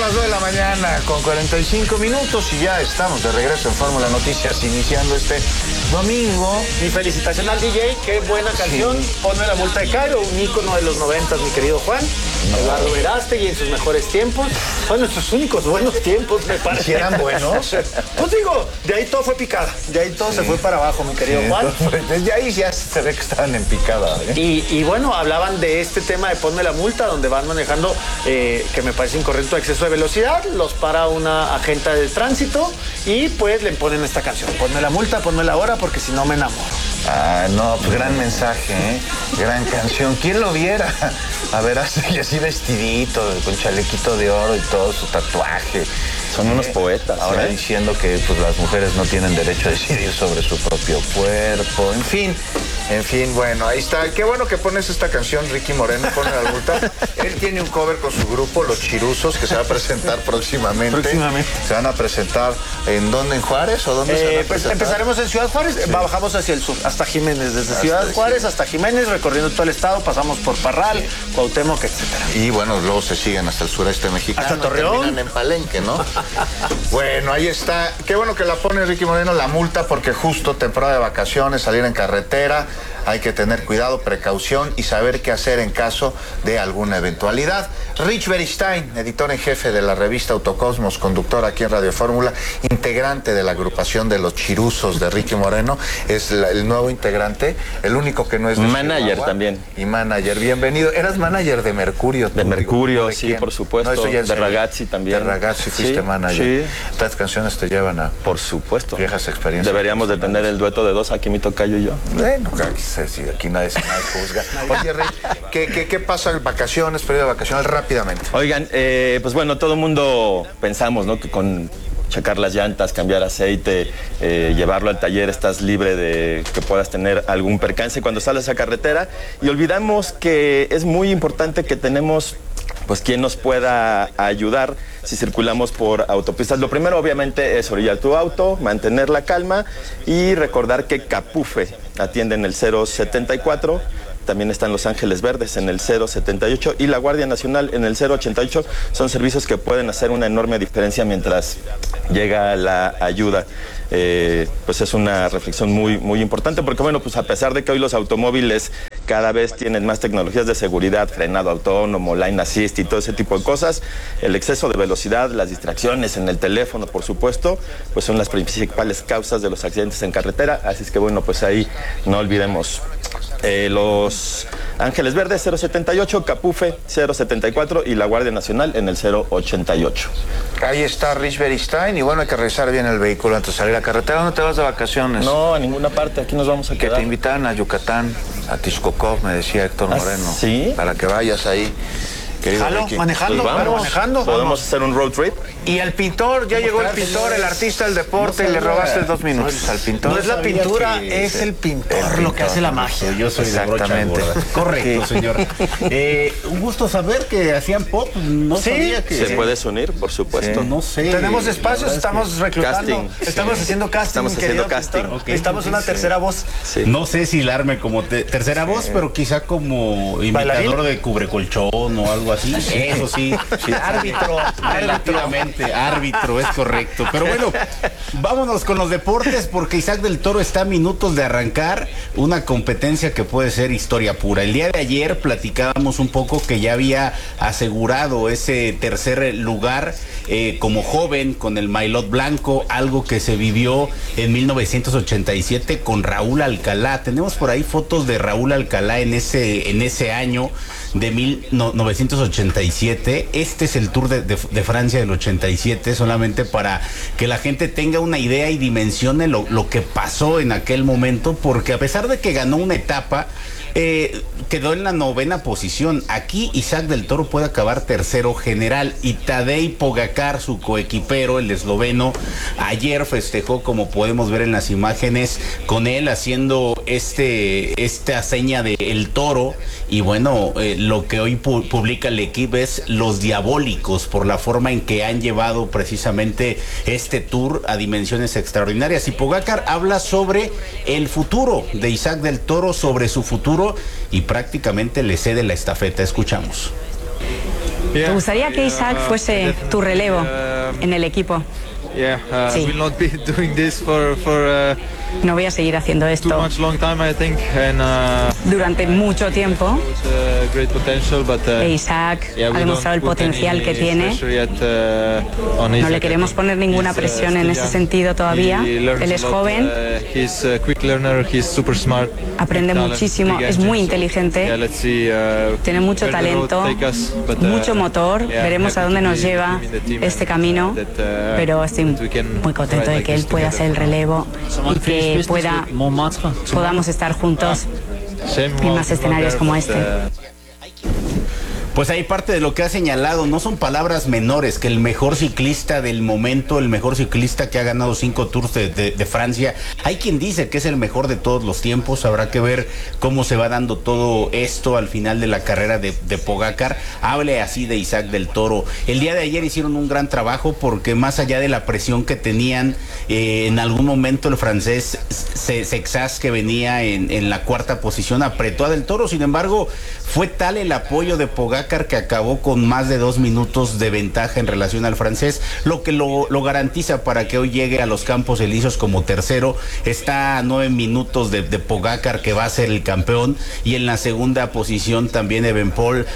las 9 de la mañana con 45 minutos y ya estamos de regreso en Fórmula Noticias, iniciando este domingo. Mi felicitación al DJ, qué buena canción. Sí. Ponme la multa de Cairo, un ícono de los 90, mi querido Juan. Eduardo Verástegui en sus mejores tiempos. Son nuestros únicos buenos tiempos, me parece. ¿Si eran buenos? Pues digo, de ahí todo fue picada. De ahí todo se fue para abajo, mi querido Juan. Desde ahí ya se ve que estaban en picada. Y bueno, hablaban de este tema de ponme la multa, donde van manejando, que me parece incorrecto, exceso de velocidad, los para una agente de tránsito y pues le ponen esta canción. Ponme la multa, ponme la hora, porque si no me enamoro. Ah, no, pues gran mensaje, ¿eh? Gran canción. ¿Quién lo viera? A ver, así vestidito, con chalequito de oro y todo su tatuaje. Son unos poetas. Ahora diciendo que pues, las mujeres no tienen derecho a decidir sobre su propio cuerpo. En fin, bueno, ahí está. Qué bueno que pones esta canción, Ricky Moreno, pone la multa. Él tiene un cover con su grupo, Los Chiruzos, que se va a presentar próximamente. Se van a presentar, ¿en dónde? ¿En Juárez? ¿O dónde se van a presentar? Empezaremos en Ciudad Juárez, sí. Bajamos hacia el sur, hasta Jiménez. Desde Ciudad Juárez hasta Jiménez, recorriendo todo el estado, pasamos por Parral, Cuauhtémoc, etcétera. Y bueno, luego se siguen hasta el sureste mexicano. Hasta Torreón. Terminan en Palenque, ¿no? Bueno, ahí está. Qué bueno que la pone Ricky Moreno, la multa, porque justo temporada de vacaciones, salir en carretera, hay que tener cuidado, precaución y saber qué hacer en caso de alguna eventualidad. Rich Beristain, editor en jefe de la revista Autocosmos, conductor aquí en Radio Fórmula, integrante de la agrupación de Los Chiruzos de Ricky Moreno, es el nuevo integrante, el único que no es de manager Chihuahua, también. Y manager, bienvenido. ¿Eras manager de Mercurio? De Mercurio, sí, quién? por supuesto. No, de Ragazzi también. De Ragazzi fuiste manager. Sí. Estas canciones te llevan a... Por supuesto. Viejas experiencias. Deberíamos de tener el dueto de dos, aquí mi tocayo y yo. Bueno, aquí nadie se juzga. Oye, Rey, ¿qué pasa en vacaciones, periodo de vacaciones, rápidamente? Oigan, pues bueno, todo el mundo pensamos, ¿no? Que con checar las llantas, cambiar aceite, llevarlo al taller, estás libre de que puedas tener algún percance cuando sales a carretera. Y olvidamos que es muy importante que tenemos pues quien nos pueda ayudar si circulamos por autopistas. Lo primero obviamente es orillar tu auto, mantener la calma y recordar que Capufe atiende en el 074, también están Los Ángeles Verdes en el 078 y la Guardia Nacional en el 088. Son servicios que pueden hacer una enorme diferencia mientras llega la ayuda. Pues es una reflexión muy, muy importante porque bueno, pues a pesar de que hoy los automóviles cada vez tienen más tecnologías de seguridad, frenado autónomo, line assist y todo ese tipo de cosas, el exceso de velocidad, las distracciones en el teléfono, por supuesto, pues son las principales causas de los accidentes en carretera. Así es que bueno, pues ahí no olvidemos. Los Ángeles Verdes 078, Capufe 074 y la Guardia Nacional en el 088. Ahí está Rich Beristain y bueno, hay que revisar bien el vehículo antes de salir a carretera. ¿Dónde te vas de vacaciones? No, a ninguna parte, aquí nos vamos a quedar. Que te invitan a Yucatán, a Texcoco, me decía Héctor Moreno. ¿Sí? Para que vayas ahí. Jalo, manejando, pues vamos, manejando. Podemos hacer un road trip. Y el pintor, ya llegó el pintor, el artista del deporte, y le robaste 2 minutos al pintor. No es la pintura, es el pintor lo que hace la magia. Yo soy de brocha gorda. Correcto, señor. Un gusto saber que hacían pop. No sabía que... ¿Se puedes unir? Por supuesto. No sé. Tenemos espacios, estamos reclutando. Casting. Estamos haciendo casting. Estamos haciendo casting. Necesitamos una tercera voz. Sí. No sé si darme como tercera voz, pero quizá como imitador de cubrecolchón o algo así. Eso sí. Árbitro. Relativamente. Árbitro, es correcto. Pero bueno, vámonos con los deportes porque Isaac del Toro está a minutos de arrancar una competencia que puede ser historia pura. El día de ayer platicábamos un poco que ya había asegurado ese tercer lugar como joven con el maillot blanco, algo que se vivió en 1987 con Raúl Alcalá. Tenemos por ahí fotos de Raúl Alcalá en ese año de 1987. Este es el Tour de Francia del 87, solamente para que la gente tenga una idea y dimensione lo que pasó en aquel momento, porque a pesar de que ganó una etapa, quedó en la 9ª posición. Aquí Isaac del Toro puede acabar tercero general y Tadej Pogačar, su coequipero, el esloveno, ayer festejó, como podemos ver en las imágenes, con él haciendo esta seña de el toro. Y bueno, lo que hoy publica el equipo es los diabólicos por la forma en que han llevado precisamente este tour a dimensiones extraordinarias. Y Pogačar habla sobre el futuro de Isaac del Toro, sobre su futuro, y prácticamente le cede la estafeta. Escuchamos. ¿Te gustaría que Isaac fuese tu relevo en el equipo? Sí. No voy a seguir haciendo esto durante mucho tiempo. Isaac ha demostrado el potencial que tiene. No le queremos poner ninguna presión en ese sentido todavía. Él es joven, aprende muchísimo, es muy inteligente, tiene mucho talento, mucho motor. Veremos a dónde nos lleva este camino, pero estoy muy contento de que él pueda ser el relevo y que podamos estar juntos en más escenarios como este. Pues ahí parte de lo que ha señalado, no son palabras menores, que el mejor ciclista del momento, el mejor ciclista que ha ganado 5 Tours de Francia, hay quien dice que es el mejor de todos los tiempos. Habrá que ver cómo se va dando todo esto al final de la carrera de Pogacar. Hable así de Isaac del Toro. El día de ayer hicieron un gran trabajo porque más allá de la presión que tenían, en algún momento el francés Sexas, que venía en la cuarta posición, apretó a del Toro. Sin embargo, fue tal el apoyo de Pogacar que acabó con más de 2 minutos de ventaja en relación al francés, lo que lo garantiza para que hoy llegue a los Campos Elíseos como tercero. Está a 9 minutos de Pogacar, que va a ser el campeón, y en la segunda posición también Evenepoel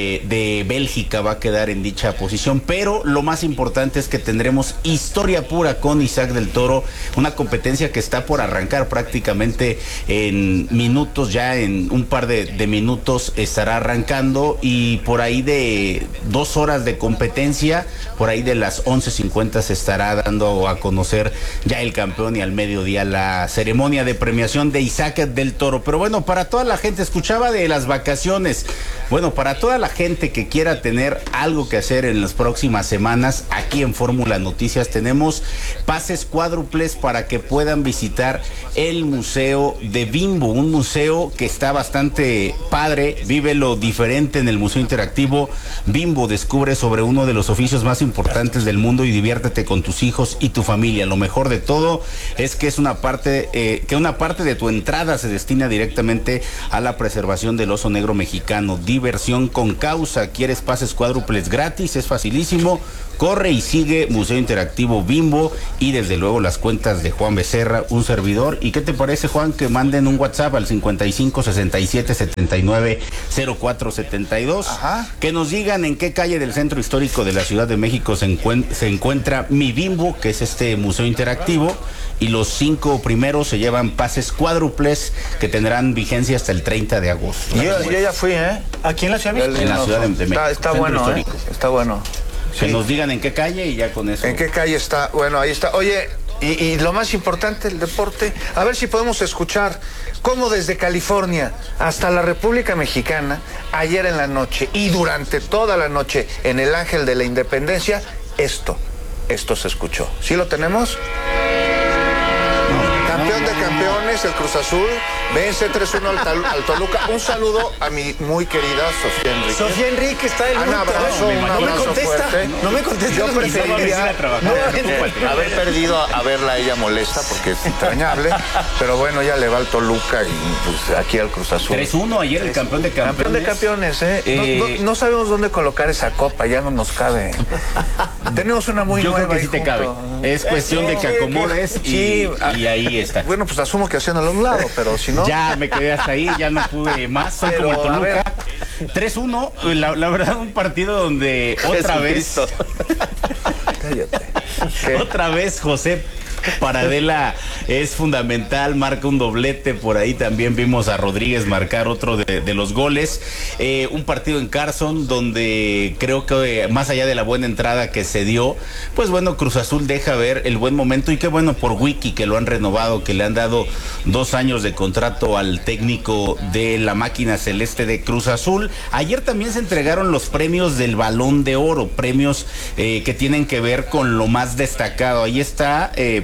de Bélgica va a quedar en dicha posición. Pero lo más importante es que tendremos historia pura con Isaac del Toro, una competencia que está por arrancar prácticamente en minutos, ya en un par de minutos estará arrancando, y por ahí de 2 horas de competencia, por ahí de las 11:50 se estará dando a conocer ya el campeón, y al mediodía la ceremonia de premiación de Isaac del Toro. Pero bueno, para toda la gente, escuchaba de las vacaciones, bueno, para toda la gente que quiera tener algo que hacer en las próximas semanas, aquí en Fórmula Noticias tenemos pases cuádruples para que puedan visitar el Museo de Bimbo, un museo que está bastante padre. Vive lo diferente en el Museo Interactivo Bimbo. Descubre sobre uno de los oficios más importantes del mundo y diviértete con tus hijos y tu familia. Lo mejor de todo es que una parte de tu entrada se destina directamente a la preservación del oso negro mexicano. Diversión con causa. ¿Quieres pases cuádruples gratis? Es facilísimo. Corre y sigue Museo Interactivo Bimbo, y desde luego las cuentas de Juan Becerra, un servidor. ¿Y qué te parece, Juan, que manden un WhatsApp al 55 67 79 04 72? Ajá. Que nos digan en qué calle del centro histórico de la Ciudad de México se encuentra Mi Bimbo, que es este museo interactivo, y los 5 primeros se llevan pases cuádruples que tendrán vigencia hasta el 30 de agosto. Yo ya fui, ¿eh? ¿Aquí en la Ciudad de México? En la Ciudad de México. Está bueno, histórico. Está bueno. Que Sí. nos digan en qué calle y ya con eso. ¿En qué calle está? Bueno, ahí está. Oye, y lo más importante, el deporte. A ver si podemos escuchar cómo desde California hasta la República Mexicana, ayer en la noche y durante toda la noche en el Ángel de la Independencia, esto se escuchó. ¿Sí lo tenemos? Campeón de campeones, el Cruz Azul, vence 3-1 al Toluca. Un saludo a mi muy querida Sofía Enrique. Sofía Enrique está de luto. Un abrazo, no me abrazo contesta. fuerte. No me contesta. Yo preferiría haber perdido a verla a ella molesta, porque es entrañable, pero bueno, ya le va al Toluca y pues aquí al Cruz Azul. 3-1 ayer el campeón de campeones. Campeón de campeones, ¿eh? No sabemos dónde colocar esa copa, ya no nos cabe. Tenemos una muy Yo nueva. creo que sí te cabe. Es cuestión de que acomodes y ahí está. Bueno, pues asumo que haciéndolo a un lado, pero si no. Ya me quedé hasta ahí, ya no pude más. Soy Pero, como el a ver. Toluca. 3-1, la verdad, un partido donde otra vez. Cállate. ¿Qué? Otra vez José Paradela es fundamental, marca un doblete. Por ahí también vimos a Rodríguez marcar otro de los goles. Un partido en Carson donde creo que más allá de la buena entrada que se dio, pues bueno, Cruz Azul deja ver el buen momento, y qué bueno por Wiki, que lo han renovado, que le han dado 2 años de contrato al técnico de la máquina celeste de Cruz Azul. Ayer también se entregaron los premios del Balón de Oro, premios que tienen que ver con lo más destacado. Ahí está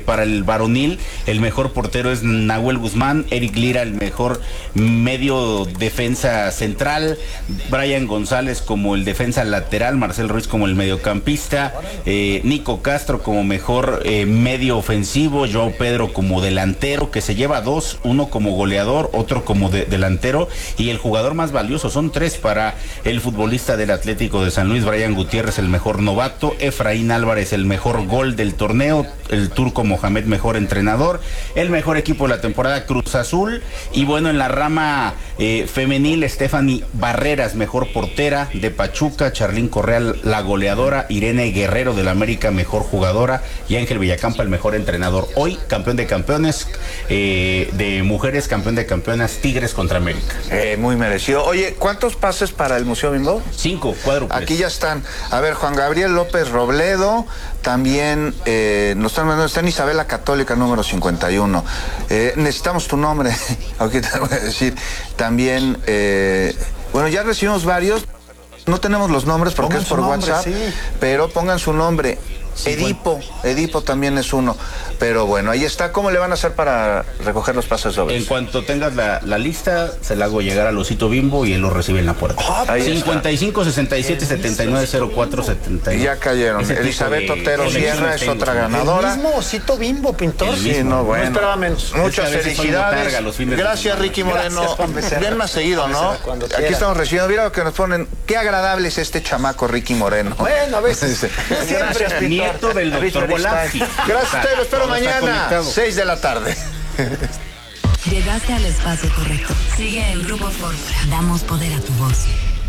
para el varonil, el mejor portero es Nahuel Guzmán, Eric Lira el mejor medio defensa central, Brian González como el defensa lateral, Marcel Ruiz como el mediocampista, Nico Castro como mejor medio ofensivo, Joao Pedro como delantero, que se lleva 2, uno como goleador, otro como delantero, y el jugador más valioso, son 3 para el futbolista del Atlético de San Luis, Brian Gutiérrez el mejor novato, Efraín Álvarez el mejor gol del torneo, el turco Mohamed mejor entrenador, el mejor equipo de la temporada Cruz Azul, y bueno, en la rama femenil, Stephanie Barreras mejor portera de Pachuca, Charlín Correa la goleadora, Irene Guerrero del América mejor jugadora, y Ángel Villacampa el mejor entrenador. Hoy campeón de campeones de mujeres, campeón de campeonas Tigres contra América. Muy merecido. Oye, ¿cuántos pases para el Museo Bimbo? 5 cuádruples. Aquí ya están. A ver, Juan Gabriel López Robledo, también nos están mandando, está en Isabela Católica número 51. Necesitamos tu nombre, aquí te voy a decir. También, bueno, ya recibimos varios, no tenemos los nombres porque pongan es por nombre, WhatsApp, sí. Pero pongan su nombre. Edipo también es uno. Pero bueno, ahí está. ¿Cómo le van a hacer para recoger los pases dobles? En cuanto tengas la lista, se la hago llegar al osito Bimbo y él lo recibe en la puerta. 55 67 79 04 71. Y ya cayeron. Elizabeth Otero Sierra es otra ganadora. El mismo osito Bimbo, pintor. Sí, no, bueno. No esperaba menos. Muchas felicidades. Gracias, Ricky Moreno. Ven más seguido, ¿no? Aquí estamos recibiendo. Mira lo que nos ponen. Qué agradable es este chamaco Ricky Moreno. Bueno, a veces. Gracias, nieto del doctor Volati. Gracias a usted, lo espero mañana, 6 de la tarde. Llegaste al espacio correcto. Sigue el Grupo Fórmula. Damos poder a tu voz.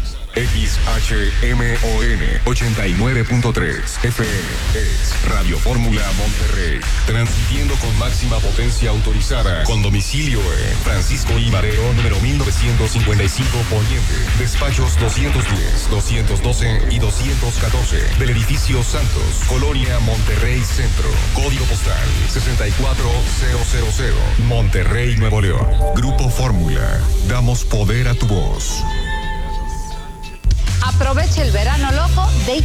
XHMON 89.3 FM es Radio Fórmula Monterrey, transmitiendo con máxima potencia autorizada, con domicilio en Francisco I. Madero, número 1955 Poniente, despachos 210, 212 y 214 del edificio Santos, Colonia Monterrey Centro, código postal 64000, Monterrey, Nuevo León. Grupo Fórmula, damos poder a tu voz. Aprovecha el verano loco de